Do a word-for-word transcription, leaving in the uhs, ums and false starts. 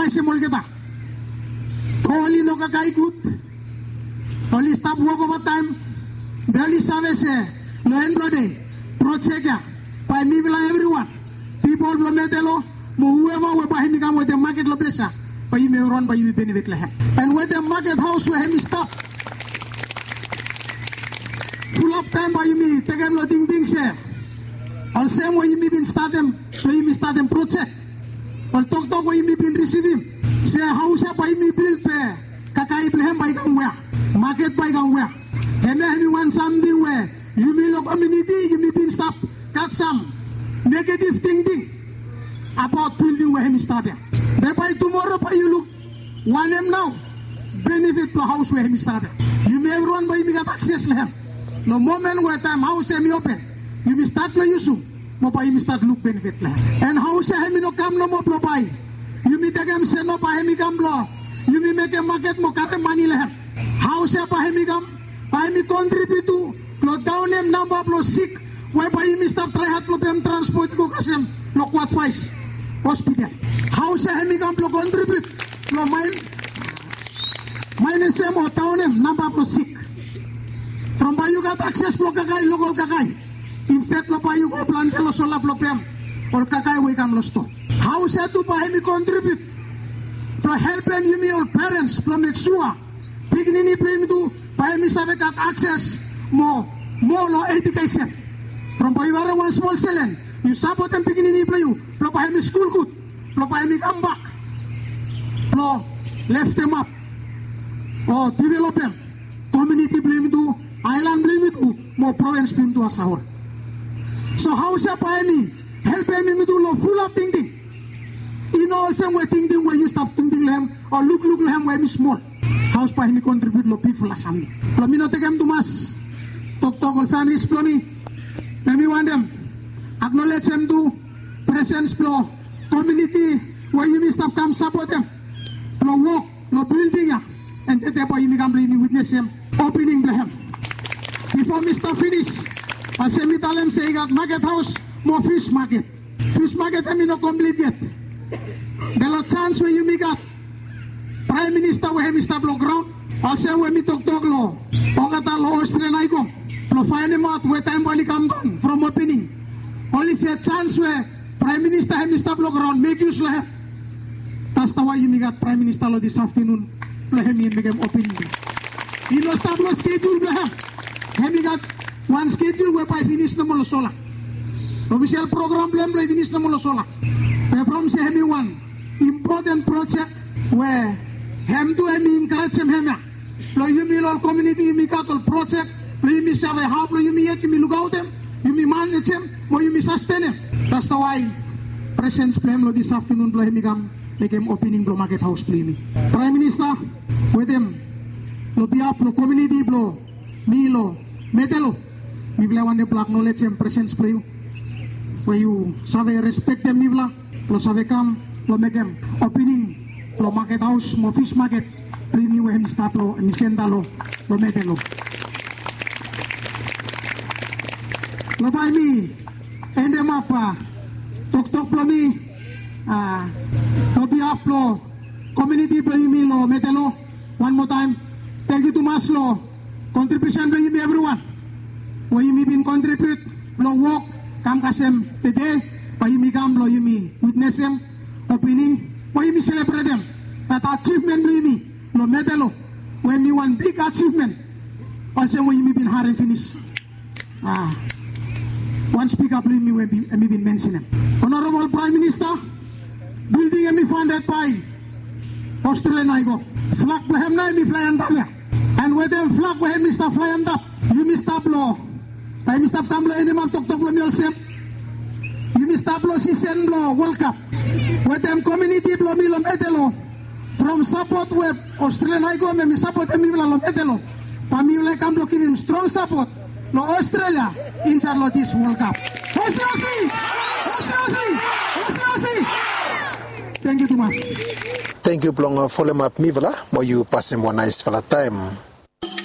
kai semol kita. Holy no kakai good. Holy stop work overtime. Barely service. No end bloody. Project ya. By me will everyone. People will metelo. Whoever will buy him come with the market lo blessa. By you may run by you benefit lehem. And with the market house where him stop. Full up time by you me. Take him lo ding ding say. All same way you may been start them. So you may start them project. All talk talk way you may been receive him. Say house ya by me build pe. Kakai blehem by gang where. Market by gang where. And then you want something where you may look community. You may been stop. Got some negative thinking about building where him started. Thereby tomorrow by you look one him now benefit to house where him started. You may run by me got access to him. No moment where time house semi open. You may start to use mo by him start look benefit lah. And house him no come no more by. You may take him say no by him come blow. You may make a market mo carry money lah. House by him come by me contribute to blow down him number blow sick. Whereby him stop try hat problem transport ko kasem look what twice hospital. House him come blow contribute. Blow mine mine say mo town him number blow sick. From by you got access blow kakai local kakai. Instead lo pa you go plantel lo sola problem or kakai we come lo store. House to by him contribute to help him you me all parents to make sure beginning play me to by him have got access more more lo education. From by you are one small cellen, you support them beginning play you, pro by him school good, pro by him come back, pro left them up, or develop them, community play me to, island play me to, more province play me to as a whole. So how shall by me help me to lo full of thinking? In all same way thinking where you stop thinking them or look look them where me small. House by me contribute lo people as something. Lo me no take them to mass. Talk talk all families for me. Let me want them. Acknowledge them to presence flow community where you may stop come support them. Lo walk, lo building ya. And therefore you may come bring me witness them. Opening them. Before me stop finish. I say me tell them say got market house more fish market. Fish market I mean no complete yet. There are chance where you me got Prime Minister where me stop lo ground. I say where me talk talk lo. Ogata lo Australian I come. Lo find him out where time body come down from opening. Only say a chance where Prime Minister have me stop lo ground make use lo have. That's the why you me got Prime Minister lo this afternoon. Lo have me make him opening. You know stop lo schedule lo have. Have me got one schedule whereby finish na mo sola. Official program plan play finish na mo sola. But from say me one important project where hem to hem encourage him hem. Lo you me all community you me got all project. Lo you me save how lo you me yet you me look out them. You me manage him. Mo you me sustain him. That's the why presence plan lo this afternoon lo me come make him opening lo market house play me. Prime Minister with him lo biap lo community lo me lo metelo. Mivla one black knowledge and presence play you. Where you save respect them mivla, lo save come, lo make them opening, lo market house, mo fish market, play me where him start lo, and senda lo, lo metelo. Lo buy me, end them up, talk talk lo me, ah, lo be up lo, community play me lo metelo. One more time, thank you to Maslo, contribution play me everyone. Where you may been contribute, lo walk, come kasem today, where you may come, lo you may witness them, opening, where you may celebrate them. That achievement, lo you may, lo medal, when you want big achievement, also where you may been hard and finish. Ah, one speaker, lo you may, where you may been mentioned. Honorable Prime Minister, building me funded by Australian I go. Flag behem na me fly and up. And with them flag behem me stop fly and up. You me stop lo. I mi stop kamlo any man tok tok lo mi olsem. You mi stop lo season lo World Cup. With them community lo mi lo medelo. From support web Australian I go me mi support mi lo medelo. Pa mi le kam lo kinim strong support lo Australia in Charlotte this World Cup. Osi osi. Osi osi. Osi osi. Thank you too much. Thank you plong follow up mivla mo you pass him one nice for the time.